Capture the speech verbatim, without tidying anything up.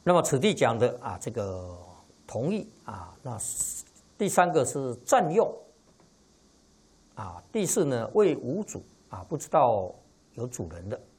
那么此地讲的啊，这个同意啊，那第三个是占用啊，第四呢为无主啊，不知道有主人的。